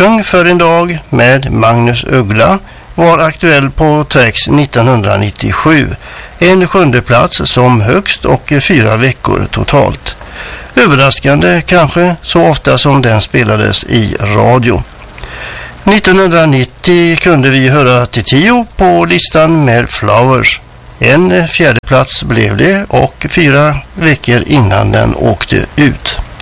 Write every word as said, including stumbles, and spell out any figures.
Kung för en dag med Magnus Uggla var aktuell på Trax nittonhundranittiosju. En sjunde plats som högst och fyra veckor totalt. Överraskande kanske, så ofta som den spelades i radio. nittonhundranittio kunde vi höra Titio på listan med Flowers. En fjärde plats blev det och fyra veckor innan den åkte ut.